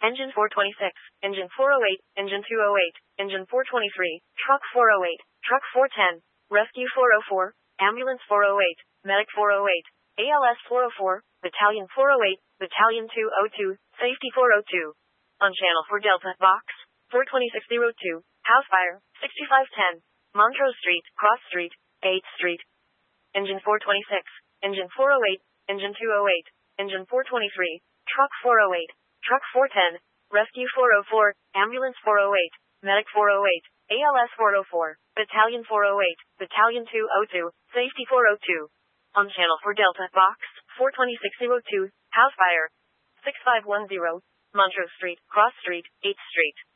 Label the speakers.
Speaker 1: Engine 426, Engine 408, Engine 208, Engine 423, Truck 408, Truck 410, Rescue 404, Ambulance 408, Medic 408, ALS 404, Battalion 408, Battalion 202, Safety 402. On Channel 4 Delta, Box 42602, House Fire 6510, Montrose Street, Cross Street, 8th Street. Engine 426, Engine 408, Engine 208, Engine 423, Truck 408, Truck 410, Rescue 404, Ambulance 408, Medic 408, ALS 404, Battalion 408, Battalion 202, Safety 402. On Channel 4 Delta, Box 42602, House Fire 6510, Montrose Street, Cross Street, 8th Street.